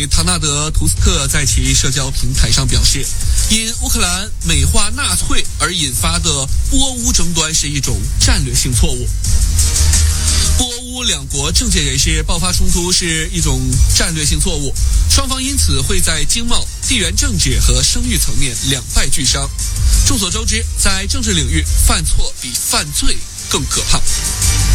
唐纳德·图斯克在其社交平台上表示，因乌克兰美化纳粹而引发的波乌争端是一种战略性错误。波乌两国政界人士爆发冲突是一种战略性错误，双方因此会在经贸、地缘政治和声誉层面两败俱伤。众所周知，在政治领域，犯错比犯罪更可怕。